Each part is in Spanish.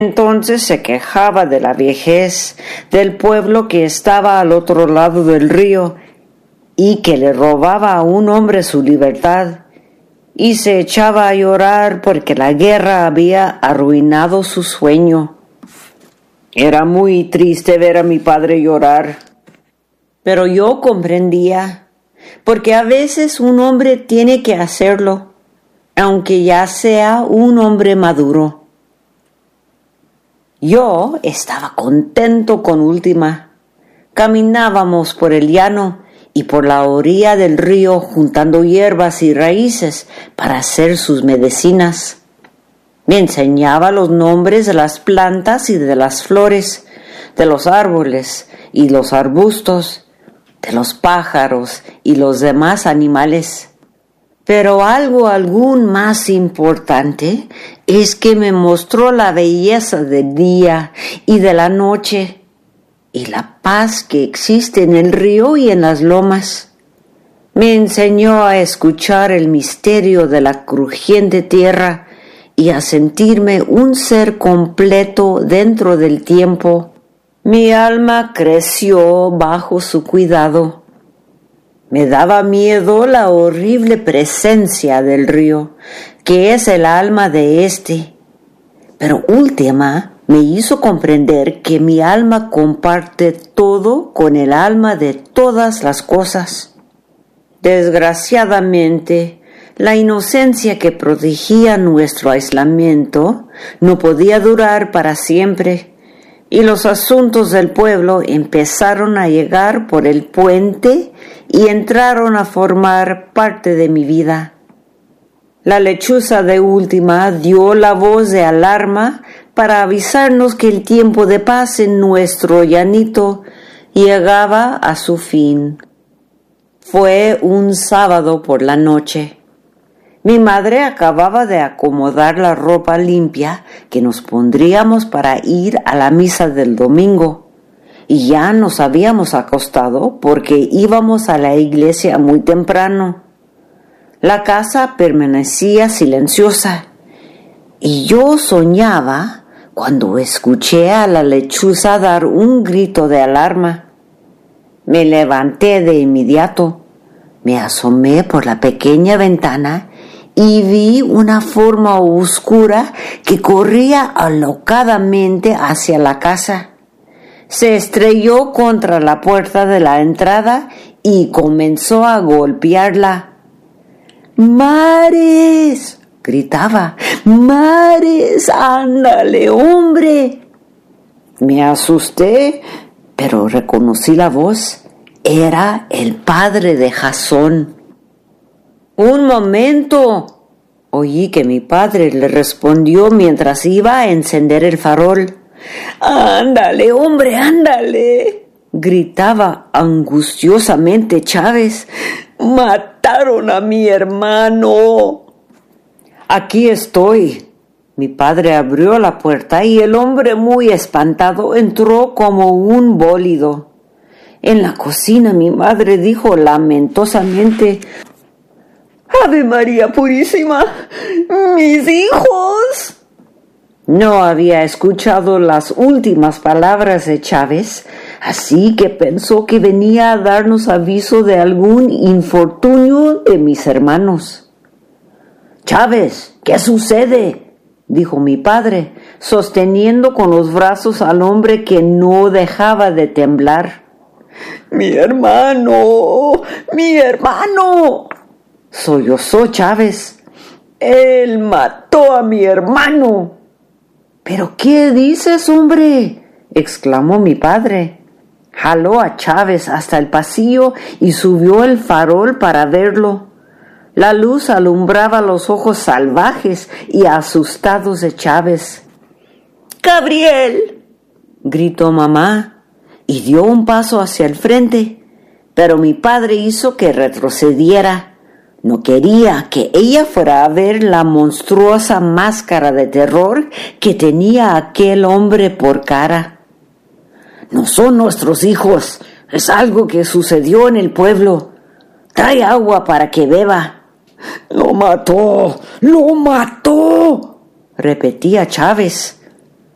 Entonces se quejaba de la vejez del pueblo que estaba al otro lado del río y que le robaba a un hombre su libertad, y se echaba a llorar porque la guerra había arruinado su sueño. Era muy triste ver a mi padre llorar, pero yo comprendía, porque a veces un hombre tiene que hacerlo, aunque ya sea un hombre maduro. Yo estaba contento con Última. Caminábamos por el llano y por la orilla del río juntando hierbas y raíces para hacer sus medicinas. Me enseñaba los nombres de las plantas y de las flores, de los árboles y los arbustos, de los pájaros y los demás animales. Pero algo aún más importante es que me mostró la belleza del día y de la noche y la paz que existe en el río y en las lomas. Me enseñó a escuchar el misterio de la crujiente tierra y a sentirme un ser completo dentro del tiempo. Mi alma creció bajo su cuidado. Me daba miedo la horrible presencia del río, que es el alma de éste. Pero Última me hizo comprender que mi alma comparte todo con el alma de todas las cosas. Desgraciadamente, la inocencia que protegía nuestro aislamiento no podía durar para siempre, y los asuntos del pueblo empezaron a llegar por el puente y entraron a formar parte de mi vida. La lechuza de Última dio la voz de alarma para avisarnos que el tiempo de paz en nuestro llanito llegaba a su fin. Fue un sábado por la noche. Mi madre acababa de acomodar la ropa limpia que nos pondríamos para ir a la misa del domingo, y ya nos habíamos acostado porque íbamos a la iglesia muy temprano. La casa permanecía silenciosa, y yo soñaba cuando escuché a la lechuza dar un grito de alarma. Me levanté de inmediato, me asomé por la pequeña ventana y vi una forma oscura que corría alocadamente hacia la casa. Se estrelló contra la puerta de la entrada y comenzó a golpearla. ¡Mares!, gritaba. ¡Mares! ¡Ándale, hombre! Me asusté, pero reconocí la voz. Era el padre de Jasón. ¡Un momento!, oí que mi padre le respondió mientras iba a encender el farol. ¡Ándale, hombre, ándale!, gritaba angustiosamente Chávez. ¡Mataron a mi hermano! Aquí estoy. Mi padre abrió la puerta y el hombre, muy espantado, entró como un bólido. En la cocina mi madre dijo lamentosamente: ¡Ave María Purísima! ¡Mis hijos! No había escuchado las últimas palabras de Chávez, así que pensó que venía a darnos aviso de algún infortunio de mis hermanos. «Chávez, ¿qué sucede?», dijo mi padre, sosteniendo con los brazos al hombre que no dejaba de temblar. «¡Mi hermano! ¡Mi hermano!», sollozó Chávez. «¡Él mató a mi hermano!». «¿Pero qué dices, hombre?», exclamó mi padre. Jaló a Chávez hasta el pasillo y subió el farol para verlo. La luz alumbraba los ojos salvajes y asustados de Chávez. «¡Gabriel!», gritó mamá y dio un paso hacia el frente, pero mi padre hizo que retrocediera. No quería que ella fuera a ver la monstruosa máscara de terror que tenía aquel hombre por cara. «No son nuestros hijos, es algo que sucedió en el pueblo. Trae agua para que beba». «¡Lo mató! ¡Lo mató!», repetía Chávez.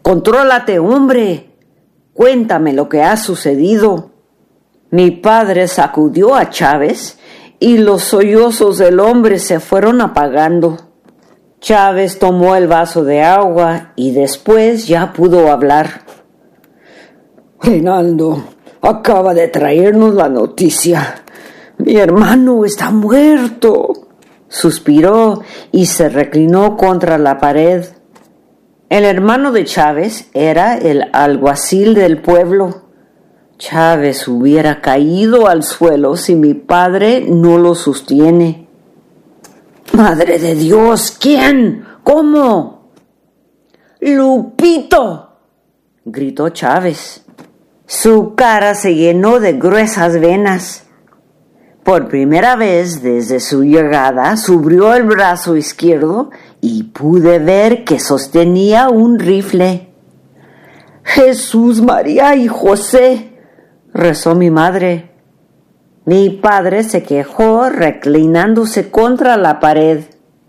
Contrólate, hombre. Cuéntame lo que ha sucedido. Mi padre sacudió a Chávez y los sollozos del hombre se fueron apagando. Chávez tomó el vaso de agua y después ya pudo hablar. Reinaldo acaba de traernos la noticia. Mi hermano está muerto. Suspiró y se reclinó contra la pared. El hermano de Chávez era el alguacil del pueblo. Chávez hubiera caído al suelo si mi padre no lo sostiene. ¡Madre de Dios! ¿Quién? ¿Cómo? ¡Lupito!, gritó Chávez. Su cara se llenó de gruesas venas. Por primera vez desde su llegada, subió el brazo izquierdo y pude ver que sostenía un rifle. Jesús, María y José, rezó mi madre. Mi padre se quejó reclinándose contra la pared.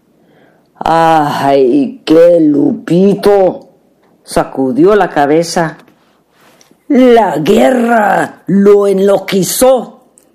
¡Ay, qué Lupito! Sacudió la cabeza. La guerra lo enloqueció.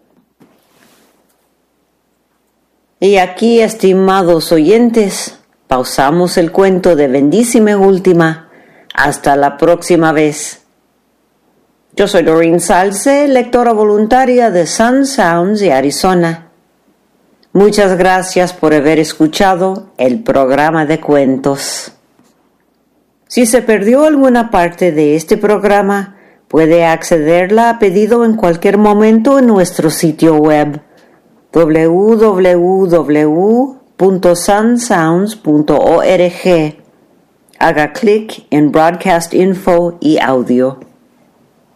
Y aquí, estimados oyentes, pausamos el cuento de Bendísime Última. Hasta la próxima vez. Yo soy Doreen Salce, lectora voluntaria de Sun Sounds de Arizona. Muchas gracias por haber escuchado el programa de cuentos. Si se perdió alguna parte de este programa, puede accederla a pedido en cualquier momento en nuestro sitio web www.sunsounds.org. Haga clic en Broadcast Info y Audio.